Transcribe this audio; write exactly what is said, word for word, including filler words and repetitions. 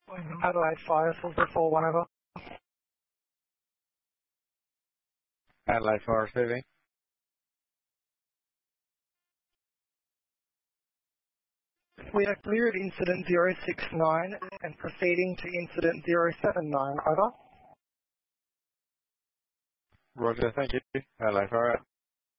Adelaide Fire, Silver four one over. Adelaide Fire receiving. We are clear of incident zero six nine and proceeding to incident zero seven nine, over. Roger, thank you. Adelaide Fire.